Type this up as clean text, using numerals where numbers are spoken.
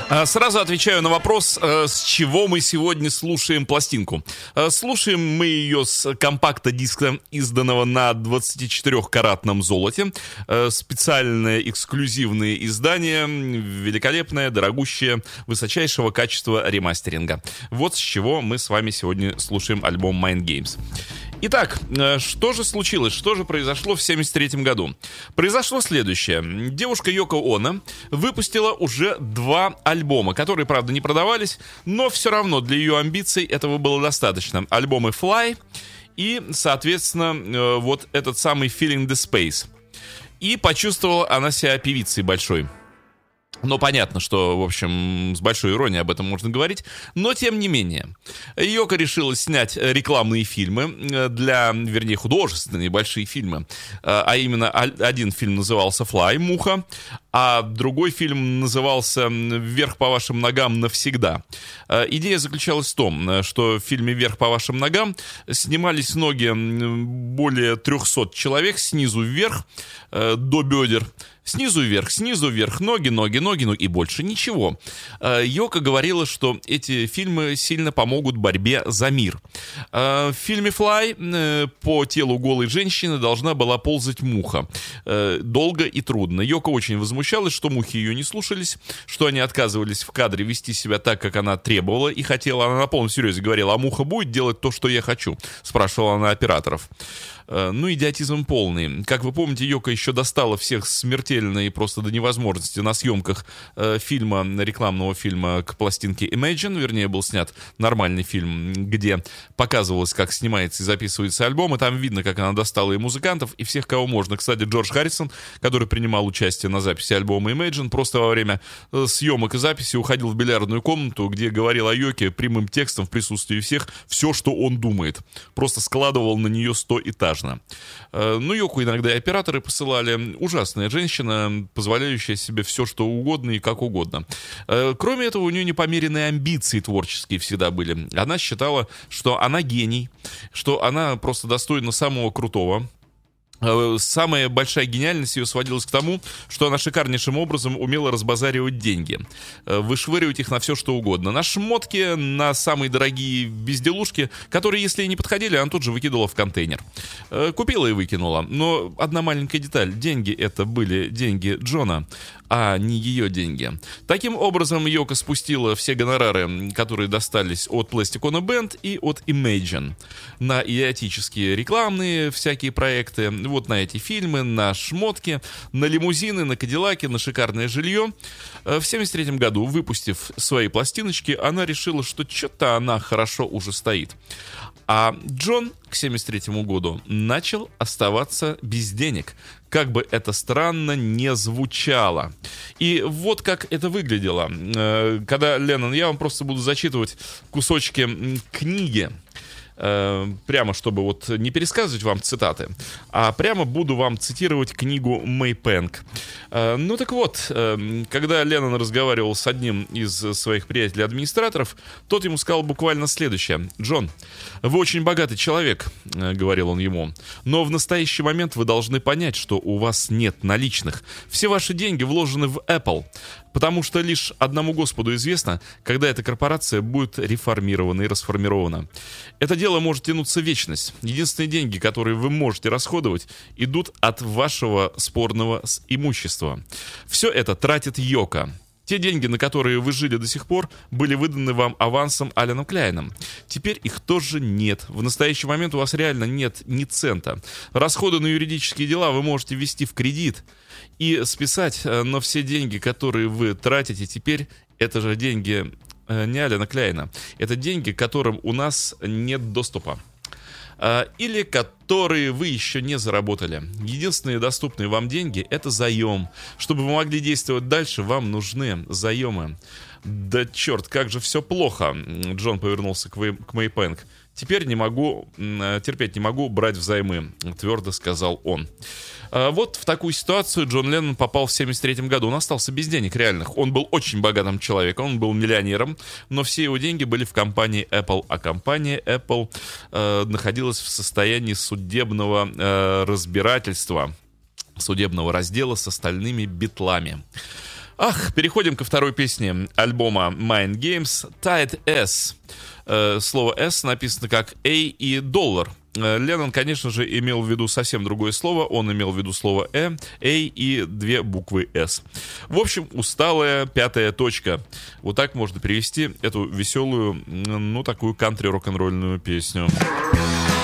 Сразу отвечаю на вопрос, с чего мы сегодня слушаем пластинку. Слушаем мы ее с компакта-диска, изданного на 24-каратном золоте. Специальное эксклюзивное издание, великолепное, дорогущее, высочайшего качества ремастеринга. Вот с чего мы с вами сегодня слушаем альбом Mind Games. Итак, что же случилось, что же произошло в 1973 году? Произошло следующее. Девушка Йоко Оно выпустила уже 2 альбома, которые, правда, не продавались, но все равно для ее амбиций этого было достаточно. Альбомы Fly и, соответственно, вот этот самый Feeling the Space. И почувствовала она себя певицей большой. Но понятно, что, в общем, с большой иронией об этом можно говорить. Но, тем не менее, Йоко решила снять рекламные фильмы вернее, художественные большие фильмы. А именно, один фильм назывался «Fly», «Муха», а другой фильм назывался «Вверх по вашим ногам навсегда». Идея заключалась в том, что в фильме «Вверх по вашим ногам» снимались ноги более 300 человек снизу вверх до бедер. Снизу вверх, ноги, и больше ничего. Йоко говорила, что эти фильмы сильно помогут борьбе за мир. В фильме «Fly» по телу голой женщины должна была ползать муха. Долго и трудно. Йоко очень возмущалась, что мухи ее не слушались, что они отказывались в кадре вести себя так, как она требовала и хотела. Она на полном серьезе говорила: а муха будет делать то, что я хочу? Спрашивала она операторов. Ну, идиотизм полный. Как вы помните, Йоко еще достала всех смертельно и просто до невозможности на съемках рекламного фильма к пластинке Imagine, вернее, был снят нормальный фильм, где показывалось, как снимается и записывается альбом, и там видно, как она достала и музыкантов, и всех, кого можно. Кстати, Джордж Харрисон, который принимал участие на записи альбома Imagine, просто во время съемок и записи уходил в бильярдную комнату, где говорил о Йоке прямым текстом в присутствии всех все, что он думает. Просто складывал на нее 100-этажно. Ну, Йоко иногда и операторы посылали. Ужасная женщина, позволяющая себе все, что угодно и как угодно. Кроме этого, у нее непомеренные амбиции творческие всегда были. Она считала, что она гений, что она просто достойна самого крутого. Самая большая гениальность ее сводилась к тому, что она шикарнейшим образом умела разбазаривать деньги, вышвыривать их на все, что угодно. На шмотки, на самые дорогие безделушки, которые, если и не подходили, она тут же выкидывала в контейнер. Купила и выкинула. Но одна маленькая деталь. Деньги это были деньги Джона, а не ее деньги. Таким образом, Йоко спустила все гонорары, которые достались от Plastic Ono Band и от Imagine, на идиотические рекламные всякие проекты, вот на эти фильмы, на шмотки, на лимузины, на кадиллаки, на шикарное жилье. В 1973 году, выпустив свои пластиночки, она решила, что что-то она хорошо уже стоит. А Джон к 1973 году начал оставаться без денег, как бы это странно не звучало. И вот как это выглядело. Когда Леннон, я вам просто буду зачитывать кусочки книги, прямо, чтобы вот не пересказывать вам цитаты, а прямо буду вам цитировать книгу Мэй Пэнк. Ну так вот, когда Леннон разговаривал с одним из своих приятелей-администраторов, тот ему сказал буквально следующее: «Джон, вы очень богатый человек», — говорил он ему, «но в настоящий момент вы должны понять, что у вас нет наличных. Все ваши деньги вложены в Apple, потому что лишь одному Господу известно, когда эта корпорация будет реформирована и расформирована. Это дело может тянуться вечность. Единственные деньги, которые вы можете расходовать, идут от вашего спорного имущества. Все это тратит Йоко. Те деньги, на которые вы жили до сих пор, были выданы вам авансом Алленом Кляйном. Теперь их тоже нет. В настоящий момент у вас реально нет ни цента. Расходы на юридические дела вы можете ввести в кредит и списать, но все деньги, которые вы тратите теперь, это же деньги не Аллена Кляйна. Это деньги, к которым у нас нет доступа. Или которые вы еще не заработали. Единственные доступные вам деньги — это заем. Чтобы вы могли действовать дальше, вам нужны заемы. Да черт, как же все плохо. Джон повернулся к Мэй Пэнк. Терпеть не могу брать взаймы, твердо сказал он. Вот в такую ситуацию Джон Леннон попал в 1973 году. Он остался без денег реальных. Он был очень богатым человеком, он был миллионером, но все его деньги были в компании Apple, а компания Apple находилась в состоянии судебного разбирательства, судебного раздела с остальными битлами. Переходим ко второй песне альбома Mind Games, Tide S. Слово S написано как A и доллар. Леннон, конечно же, имел в виду совсем другое слово. Он имел в виду слово A и две буквы S. В общем, усталая пятая точка. Вот так можно перевести эту веселую, такую кантри-рок-н-ролльную песню.